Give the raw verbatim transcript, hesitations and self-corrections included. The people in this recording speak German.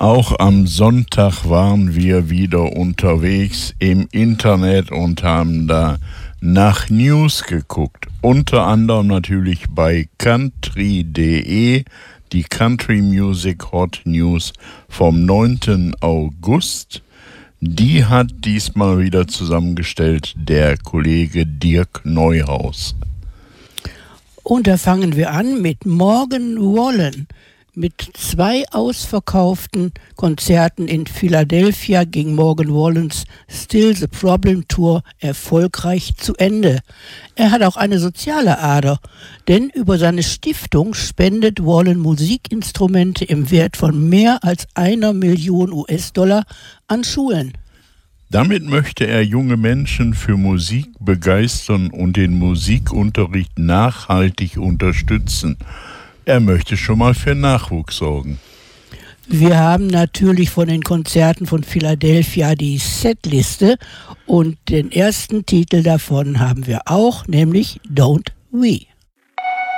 Auch am Sonntag waren wir wieder unterwegs im Internet und haben da nach News geguckt. Unter anderem natürlich bei country punkt de, die Country Music Hot News vom neunten August. Die hat diesmal wieder zusammengestellt der Kollege Dirk Neuhaus. Und da fangen wir an mit Morgan Wallen. Mit zwei ausverkauften Konzerten in Philadelphia ging Morgan Wallens Still the Problem Tour erfolgreich zu Ende. Er hat auch eine soziale Ader, denn über seine Stiftung spendet Wallen Musikinstrumente im Wert von mehr als einer Million U S-Dollar an Schulen. Damit möchte er junge Menschen für Musik begeistern und den Musikunterricht nachhaltig unterstützen. Er möchte schon mal für Nachwuchs sorgen. Wir haben natürlich von den Konzerten von Philadelphia die Setliste und den ersten Titel davon haben wir auch, nämlich Don't We.